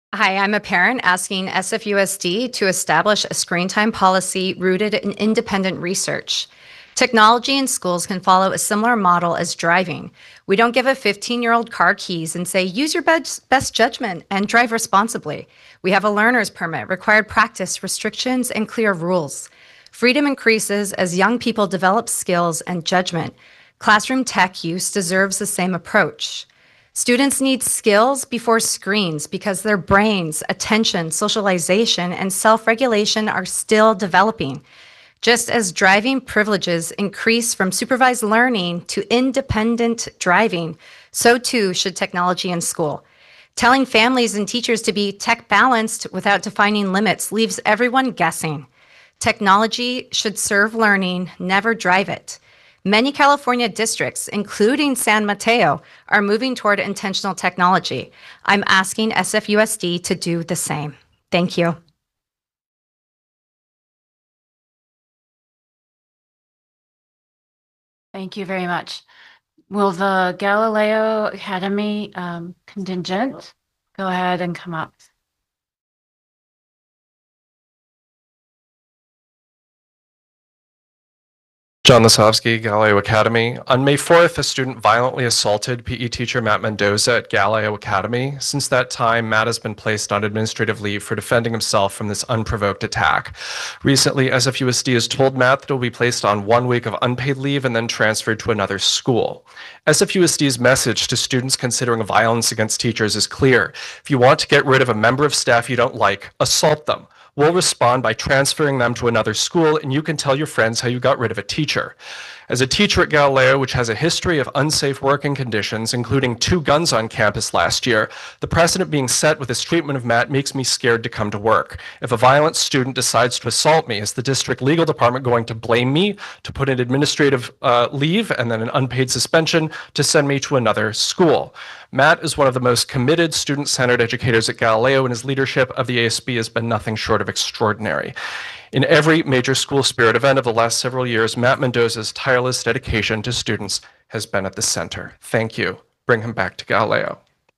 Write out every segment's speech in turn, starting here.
Hi, I'm a parent asking SFUSD to establish a screen time policy rooted in independent research. Technology in schools can follow a similar model as driving. We don't give a 15-year-old car keys and say, use your best judgment and drive responsibly. We have a learner's permit, required practice, restrictions, and clear rules. Freedom increases as young people develop skills and judgment. Classroom tech use deserves the same approach. Students need skills before screens because their brains, attention, socialization, and self regulation are still developing. Just as driving privileges increase from supervised learning to independent driving, so too should technology in school. Telling families and teachers to be tech balanced without defining limits leaves everyone guessing. Technology should serve learning, never drive it. Many California districts, including San Mateo, are moving toward intentional technology. I'm asking SFUSD to do the same. Thank you. Thank you very much. Will the Galileo Academy contingent go ahead and come up? John Lasovsky, Galileo Academy. On May 4th, a student violently assaulted PE teacher Matt Mendoza at Galileo Academy. Since that time, Matt has been placed on administrative leave for defending himself from this unprovoked attack. Recently, SFUSD has told Matt that he'll be placed on 1 week of unpaid leave and then transferred to another school. SFUSD's message to students considering violence against teachers is clear. If you want to get rid of a member of staff you don't like, assault them. We'll respond by transferring them to another school, and you can tell your friends how you got rid of a teacher. As a teacher at Galileo, which has a history of unsafe working conditions, including 2 guns on campus last year, the precedent being set with this treatment of Matt makes me scared to come to work. If a violent student decides to assault me, is the district legal department going to blame me, to put an administrative leave and then an unpaid suspension to send me to another school? Matt is one of the most committed student-centered educators at Galileo, and his leadership of the ASB has been nothing short of extraordinary. In every major school spirit event of the last several years, Matt Mendoza's tireless dedication to students has been at the center. Thank you. Bring him back to Galileo.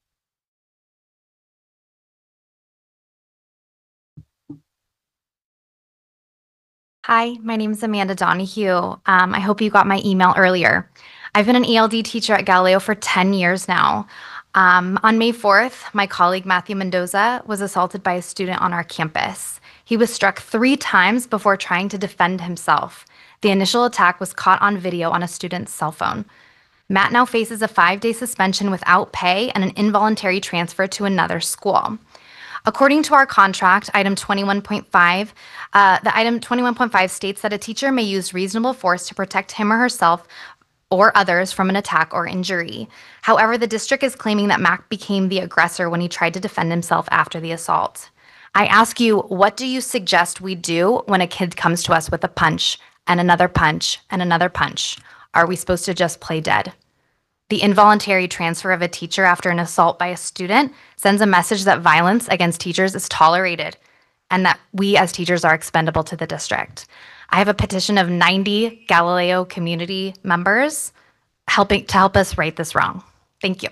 Hi, my name is Amanda Donahue. I hope you got my email earlier. I've been an ELD teacher at Galileo for 10 years now. On May 4th, my colleague Matthew Mendoza was assaulted by a student on our campus. He was struck 3 times before trying to defend himself. The initial attack was caught on video on a student's cell phone. Matt now faces a 5-day suspension without pay and an involuntary transfer to another school. According to our contract, item 21.5, the item 21.5 states that a teacher may use reasonable force to protect him or herself or others from an attack or injury. However, the district is claiming that Matt became the aggressor when he tried to defend himself after the assault. I ask you, what do you suggest we do when a kid comes to us with a punch and another punch and another punch? Are we supposed to just play dead? The involuntary transfer of a teacher after an assault by a student sends a message that violence against teachers is tolerated and that we as teachers are expendable to the district. I have a petition of 90 Galileo community members to help us right this wrong. Thank you.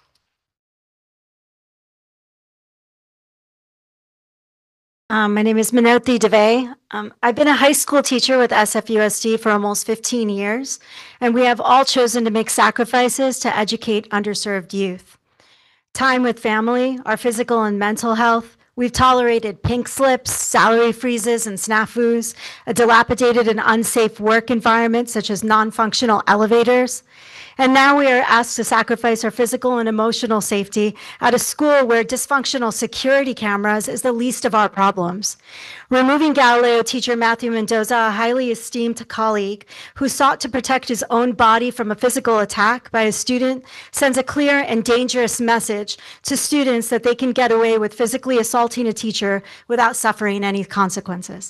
My name is Minoti DeVay. I've been a high school teacher with SFUSD for almost 15 years, and we have all chosen to make sacrifices to educate underserved youth. Time with family, our physical and mental health. We've tolerated pink slips, salary freezes, and snafus, a dilapidated and unsafe work environment such as non-functional elevators. And now we are asked to sacrifice our physical and emotional safety at a school where dysfunctional security cameras is the least of our problems. Removing Galileo teacher Matthew Mendoza, a highly esteemed colleague who sought to protect his own body from a physical attack by a student, sends a clear and dangerous message to students that they can get away with physically assaulting a teacher without suffering any consequences.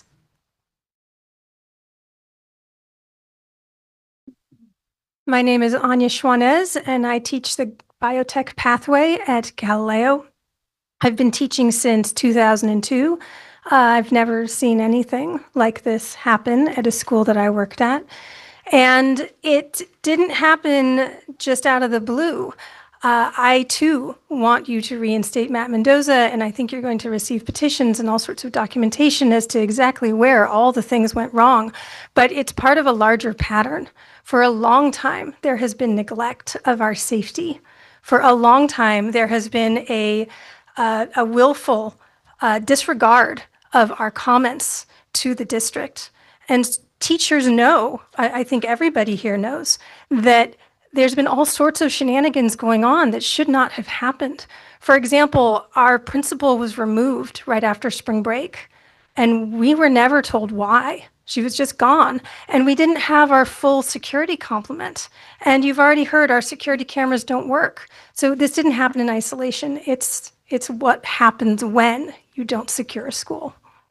My name is Anya Schwanez, and I teach the biotech pathway at Galileo. I've been teaching since 2002. I've never seen anything like this happen at a school that I worked at. And it didn't happen just out of the blue. I too want you to reinstate Matt Mendoza, and I think you're going to receive petitions and all sorts of documentation as to exactly where all the things went wrong. But it's part of a larger pattern. For a long time, there has been neglect of our safety. For a long time, there has been a willful disregard of our comments to the district. And teachers know, I think everybody here knows, that there's been all sorts of shenanigans going on that should not have happened. For example, our principal was removed right after spring break, and we were never told why. She was just gone, and we didn't have our full security complement. And you've already heard our security cameras don't work. So this didn't happen in isolation. It's what happens when you don't secure a school.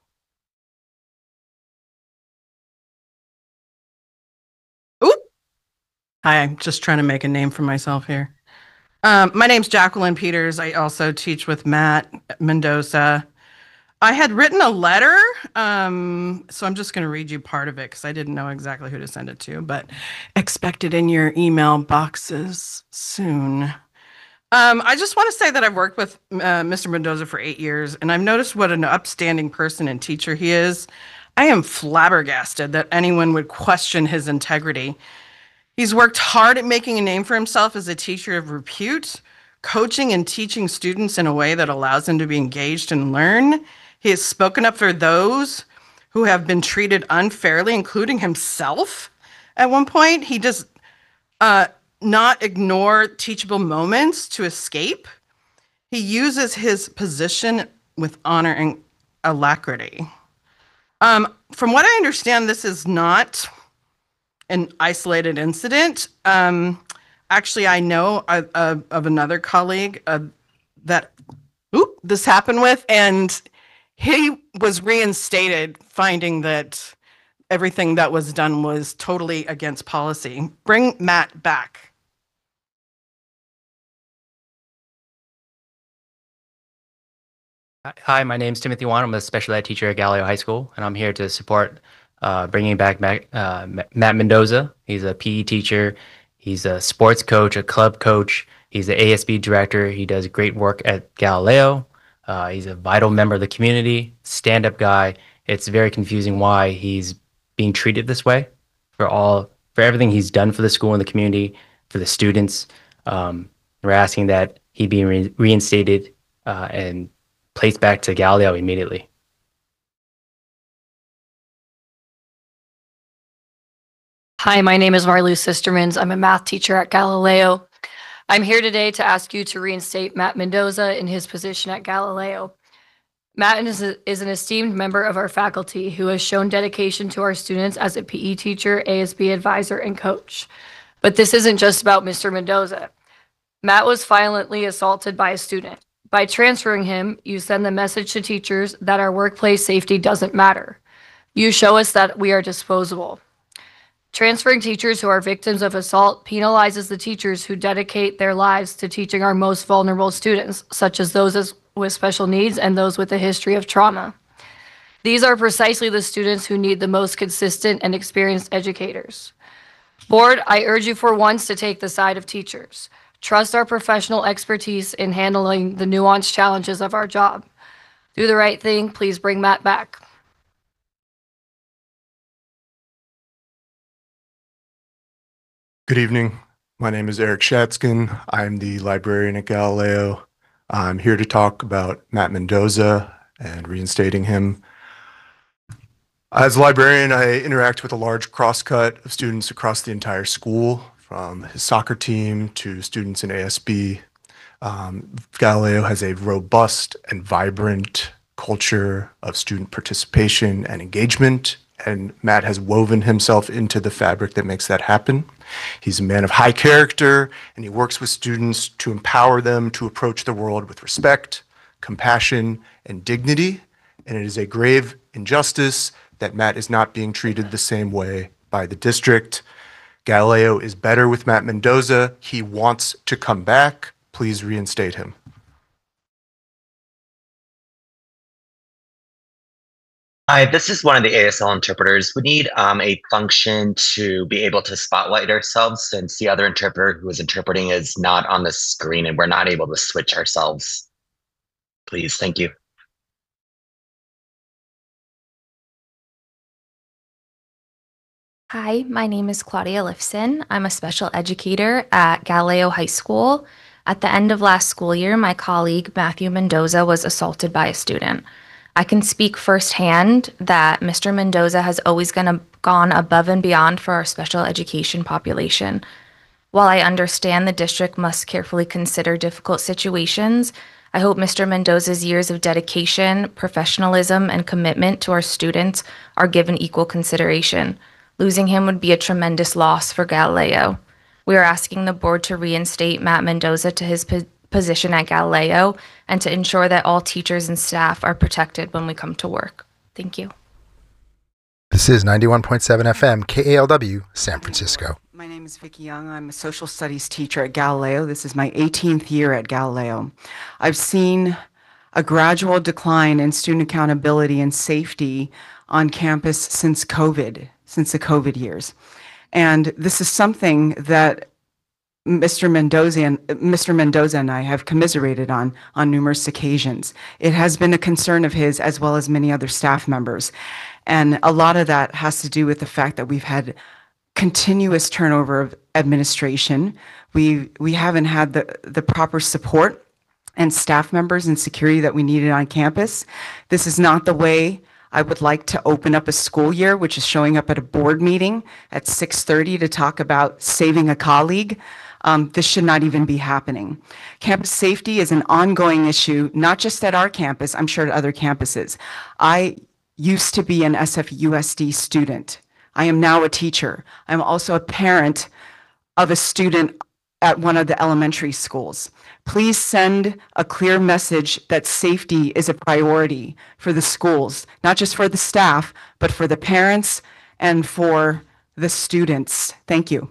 Hi, I'm just trying to make a name for myself here. My name's Jacqueline Peters. I also teach with Matt Mendoza. I had written a letter, so I'm just going to read you part of it because I didn't know exactly who to send it to, but expect it in your email boxes soon. I just want to say that I've worked with Mr. Mendoza for 8 years, and I've noticed what an upstanding person and teacher he is. I am flabbergasted that anyone would question his integrity. He's worked hard at making a name for himself as a teacher of repute, coaching and teaching students in a way that allows them to be engaged and learn. He has spoken up for those who have been treated unfairly, including himself. At one point, he does not ignore teachable moments to escape. He uses his position with honor and alacrity. From what I understand, this is not an isolated incident. Actually, I know of another colleague that this happened with, and he was reinstated, finding that everything that was done was totally against policy. Bring Matt back. Hi, my name's Timothy Wan. I'm a special ed teacher at Galileo High School, and I'm here to support bringing back Matt Mendoza. He's a PE teacher. He's a sports coach, a club coach. He's the ASB director. He does great work at Galileo. He's a vital member of the community, stand-up guy. It's very confusing why he's being treated this way for everything he's done for the school and the community, for the students. We're asking that he be reinstated and placed back to Galileo immediately. Hi, my name is Marlou Sistermans. I'm a math teacher at Galileo. I'm here today to ask you to reinstate Matt Mendoza in his position at Galileo. Matt is an esteemed member of our faculty who has shown dedication to our students as a PE teacher, ASB advisor, and coach. But this isn't just about Mr. Mendoza. Matt was violently assaulted by a student. By transferring him, you send the message to teachers that our workplace safety doesn't matter. You show us that we are disposable. Transferring teachers who are victims of assault penalizes the teachers who dedicate their lives to teaching our most vulnerable students, such as those with special needs and those with a history of trauma. These are precisely the students who need the most consistent and experienced educators. Board, I urge you for once to take the side of teachers. Trust our professional expertise in handling the nuanced challenges of our job. Do the right thing. Please bring Matt back. Good evening. My name is Eric Shatskin. I'm the librarian at Galileo. I'm here to talk about Matt Mendoza and reinstating him. As a librarian, I interact with a large crosscut of students across the entire school, from his soccer team to students in ASB. Galileo has a robust and vibrant culture of student participation and engagement, and Matt has woven himself into the fabric that makes that happen. He's a man of high character, and he works with students to empower them to approach the world with respect, compassion, and dignity. And it is a grave injustice that Matt is not being treated the same way by the district. Galileo is better with Matt Mendoza. He wants to come back. Please reinstate him. Hi, this is one of the ASL interpreters. We need a function to be able to spotlight ourselves since the other interpreter who is interpreting is not on the screen and we're not able to switch ourselves. Please, thank you. Hi, my name is Claudia Lifson. I'm a special educator at Galileo High School. At the end of last school year, my colleague Matthew Mendoza was assaulted by a student. I can speak firsthand that Mr. Mendoza has always gone above and beyond for our special education population. While I understand the district must carefully consider difficult situations, I hope Mr. Mendoza's years of dedication, professionalism, and commitment to our students are given equal consideration. Losing him would be a tremendous loss for Galileo. We are asking the board to reinstate Matt Mendoza to his position at Galileo and to ensure that all teachers and staff are protected when we come to work. Thank you. This is 91.7 FM KALW, San Francisco. My name is Vicki Young. I'm a social studies teacher at Galileo. This is my 18th year at Galileo. I've seen a gradual decline in student accountability and safety on campus since the COVID years. And this is something that Mr. Mendoza and I have commiserated on numerous occasions. It has been a concern of his as well as many other staff members. And a lot of that has to do with the fact that we've had continuous turnover of administration. We haven't had the proper support and staff members and security that we needed on campus. This is not the way I would like to open up a school year, which is showing up at a board meeting at 6:30 to talk about saving a colleague. This should not even be happening. Campus safety is an ongoing issue, not just at our campus, I'm sure at other campuses. I used to be an SFUSD student. I am now a teacher. I'm also a parent of a student at one of the elementary schools. Please send a clear message that safety is a priority for the schools, not just for the staff, but for the parents and for the students. Thank you.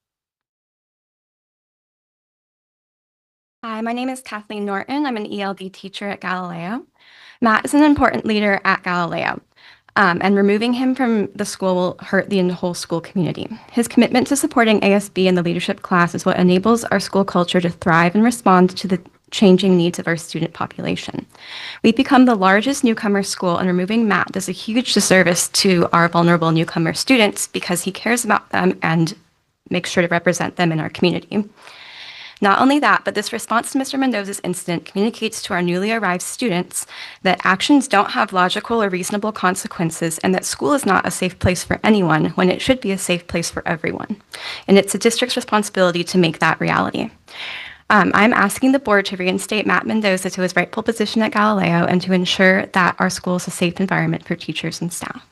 Hi, my name is Kathleen Norton. I'm an ELD teacher at Galileo. Matt is an important leader at Galileo, and removing him from the school will hurt the whole school community. His commitment to supporting ASB and the leadership class is what enables our school culture to thrive and respond to the changing needs of our student population. We've become the largest newcomer school, and removing Matt does a huge disservice to our vulnerable newcomer students because he cares about them and makes sure to represent them in our community. Not only that, but this response to Mr. Mendoza's incident communicates to our newly arrived students that actions don't have logical or reasonable consequences and that school is not a safe place for anyone when it should be a safe place for everyone. And it's the district's responsibility to make that reality. I'm asking the board to reinstate Matt Mendoza to his rightful position at Galileo and to ensure that our school is a safe environment for teachers and staff.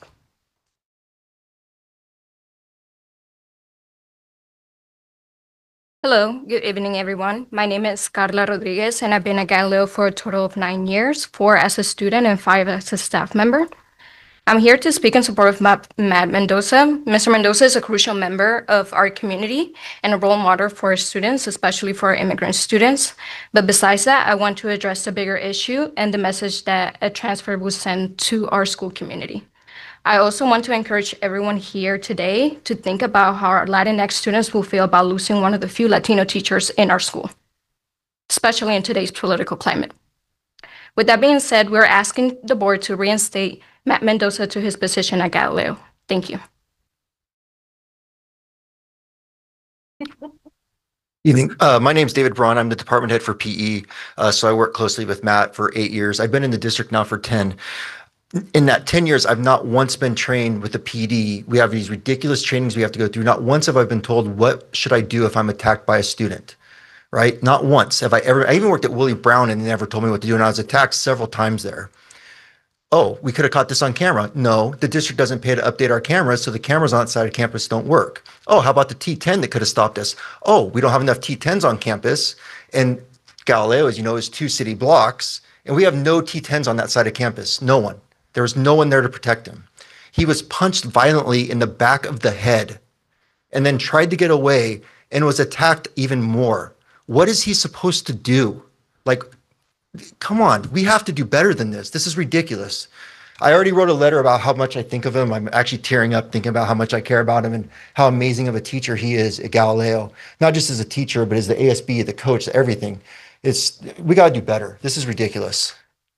Hello, good evening, everyone. My name is Carla Rodriguez, and I've been at Galileo for a total of 9 years, 4 as a student and 5 as a staff member. I'm here to speak in support of Matt Mendoza. Mr. Mendoza is a crucial member of our community and a role model for our students, especially for our immigrant students. But besides that, I want to address the bigger issue and the message that a transfer will send to our school community. I also want to encourage everyone here today to think about how our Latinx students will feel about losing one of the few Latino teachers in our school, especially in today's political climate. With that being said, we're asking the board to reinstate Matt Mendoza to his position at Galileo. Thank you. Evening. My name is David Braun. I'm the department head for PE. So I work closely with Matt for 8 years. I've been in the district now for 10. In that 10 years, I've not once been trained with the PD. We have these ridiculous trainings we have to go through. Not once have I been told, what should I do if I'm attacked by a student, right? Not once have I ever. I even worked at Willie Brown and they never told me what to do. And I was attacked several times there. Oh, we could have caught this on camera. No, the district doesn't pay to update our cameras, so the cameras on that side of campus don't work. Oh, how about the T10 that could have stopped us? Oh, we don't have enough T10s on campus. And Galileo, as you know, is 2 city blocks. And we have no T10s on that side of campus. No one. There was no one there to protect him. He was punched violently in the back of the head and then tried to get away and was attacked even more. What is he supposed to do? Like, come on, we have to do better than this. This is ridiculous. I already wrote a letter about how much I think of him. I'm actually tearing up thinking about how much I care about him and how amazing of a teacher he is at Galileo, not just as a teacher, but as the ASB, the coach, everything. We got to do better. This is ridiculous.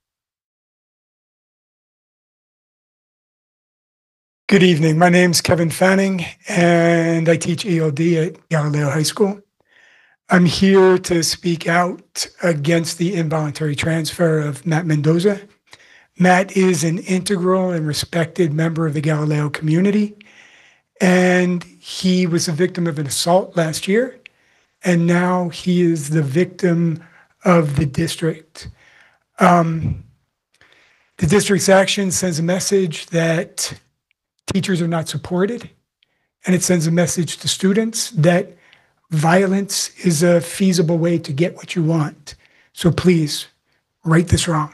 Good evening. My name's Kevin Fanning, and I teach ELD at Galileo High School. I'm here to speak out against the involuntary transfer of Matt Mendoza. Matt is an integral and respected member of the Galileo community, and he was a victim of an assault last year, and now he is the victim of the district. The district's action sends a message that teachers are not supported, and it sends a message to students that violence is a feasible way to get what you want. So please, right this wrong.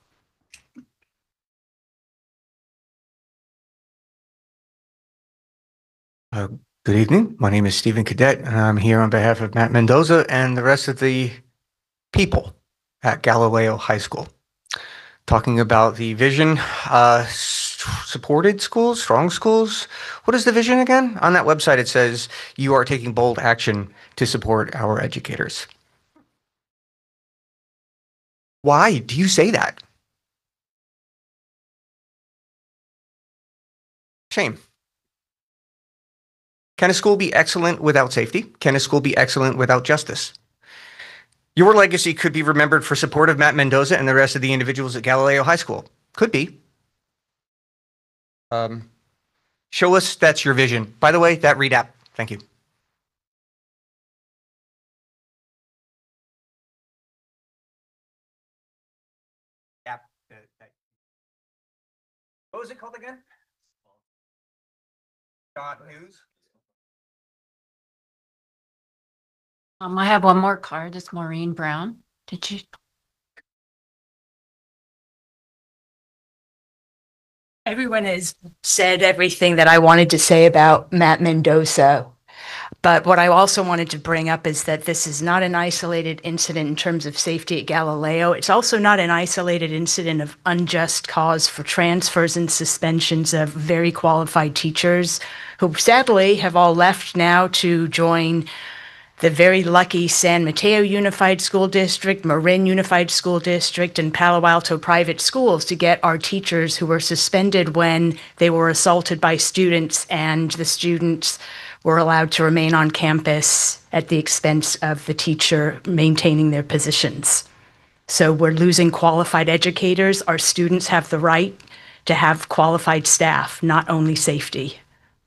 Good evening. My name is Stephen Cadet, and I'm here on behalf of Matt Mendoza and the rest of the people at Galileo High School, talking about the vision, supported schools, strong schools. What is the vision again? On that website, it says you are taking bold action to support our educators. Why do you say that? Shame. Can a school be excellent without safety? Can a school be excellent without justice? Your legacy could be remembered for support of Matt Mendoza and the rest of the individuals at Galileo High School. Could be. Show us that's your vision. By the way, that read app. Thank you. What was it called again? .news. I have one more card. It's Maureen Brown. Did you? Everyone has said everything that I wanted to say about Matt Mendoza. But what I also wanted to bring up is that this is not an isolated incident in terms of safety at Galileo. It's also not an isolated incident of unjust cause for transfers and suspensions of very qualified teachers who sadly have all left now to join the very lucky San Mateo Unified School District, Marin Unified School District, and Palo Alto Private Schools to get our teachers who were suspended when they were assaulted by students, and the students were allowed to remain on campus at the expense of the teacher maintaining their positions. So we're losing qualified educators. Our students have the right to have qualified staff, not only safety.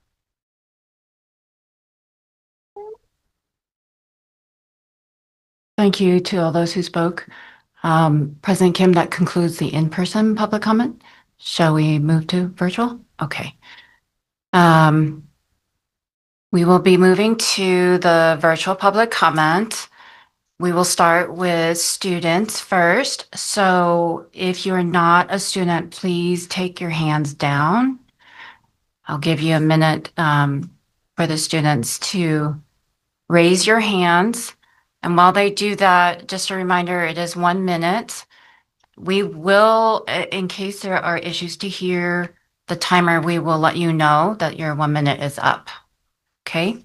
Thank you to all those who spoke. President Kim, that concludes the in-person public comment. Shall we move to virtual? Okay. We will be moving to the virtual public comment. We will start with students first. So if you're not a student, please take your hands down. I'll give you a minute for the students to raise your hands. And while they do that, just a reminder, it is 1 minute. We will, in case there are issues to hear the timer, we will let you know that your 1 minute is up. Okay.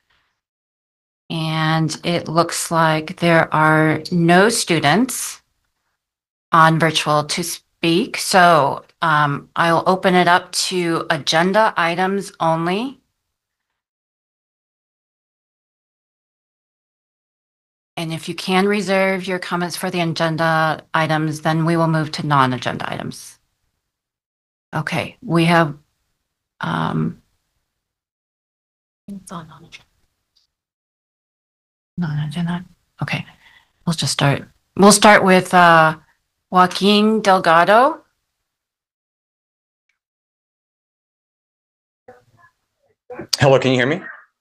And it looks like there are no students on virtual to speak. So I'll open it up to agenda items only. And if you can reserve your comments for the agenda items, then we will move to non-agenda items. Okay, we have it's on non-agenda. Non-agenda. Okay, we'll just start. We'll start with Joaquin Delgado. Hello, can you hear me?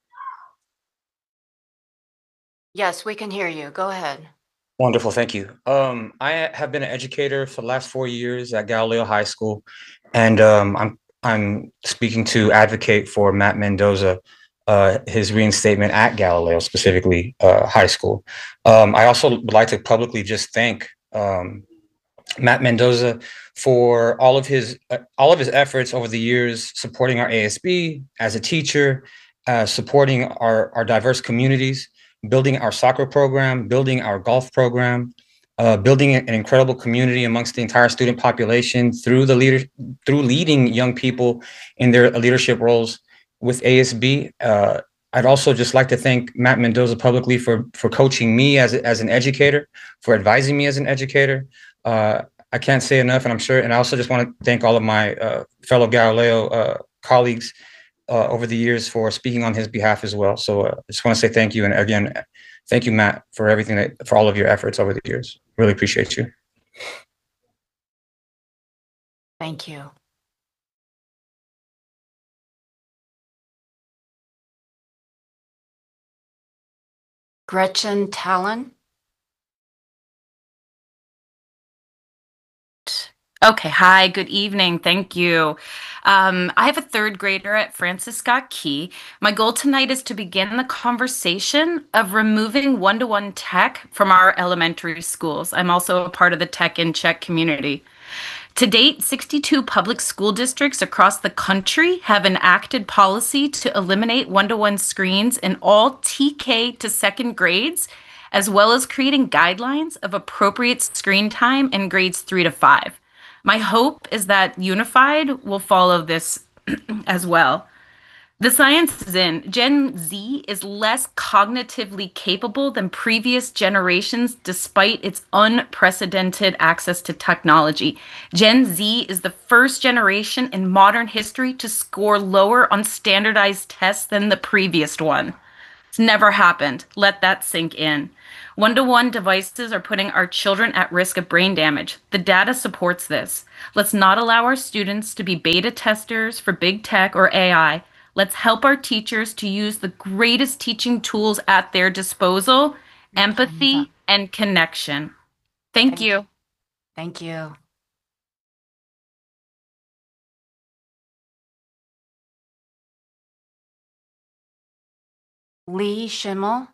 Yes, we can hear you. Go ahead. Wonderful, thank you. I have been an educator for the last 4 years at Galileo High School, and I'm speaking to advocate for Matt Mendoza, his reinstatement at Galileo, specifically high school. I also would like to publicly just thank Matt Mendoza for all of his efforts over the years, supporting our ASB as a teacher, supporting our diverse communities, building our soccer program, building our golf program, building an incredible community amongst the entire student population through leading young people in their leadership roles with ASB. I'd also just like to thank Matt Mendoza publicly for coaching me as an educator, for advising me as an educator. I can't say enough, and I'm sure. And I also just want to thank all of my fellow Galileo colleagues over the years for speaking on his behalf as well. So I just want to say thank you, and again, thank you, Matt, for everything for all of your efforts over the years. Really appreciate you. Thank you. Gretchen Talon. Okay, hi, good evening. Thank you. I have a third grader at Francis Scott Key. My goal tonight is to begin the conversation of removing one-to-one tech from our elementary schools. I'm also a part of the Tech in Check community. To date, 62 public school districts across the country have enacted policy to eliminate one-to-one screens in all TK to second grades, as well as creating guidelines of appropriate screen time in grades 3 to 5. My hope is that Unified will follow this as well. The science is in. Gen Z is less cognitively capable than previous generations despite its unprecedented access to technology. Gen Z is the first generation in modern history to score lower on standardized tests than the previous one. It's never happened. Let that sink in. One-to-one devices are putting our children at risk of brain damage. The data supports this. Let's not allow our students to be beta testers for big tech or AI. Let's help our teachers to use the greatest teaching tools at their disposal, empathy and connection. Thank you. Thank you. Lee Schimmel.